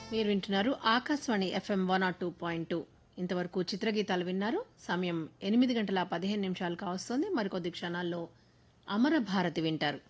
మీరు వింటున్నారు ఆకాశవాణి ఎఫ్ఎం 102.2. ఇంతవరకు చిత్రగీతాలు విన్నారు. సమయం 8:15 కావస్తోంది. మరికొద్ది క్షణాల్లో అమర భారతి వింటారు.